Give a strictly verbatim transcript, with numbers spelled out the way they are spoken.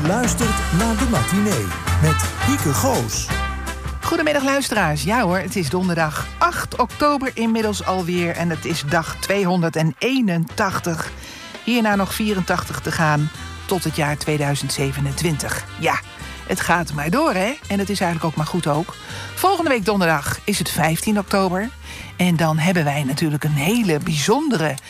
luistert naar de matinee met Hieke Goos. Goedemiddag luisteraars. Ja hoor, het is donderdag acht oktober inmiddels alweer en het is dag tweehonderdeenentachtig. Hierna nog vierentachtig te gaan tot het jaar tweeduizend zevenentwintig. Ja, het gaat maar door hè, en het is eigenlijk ook maar goed ook. Volgende week donderdag is het vijftien oktober en dan hebben wij natuurlijk een hele bijzondere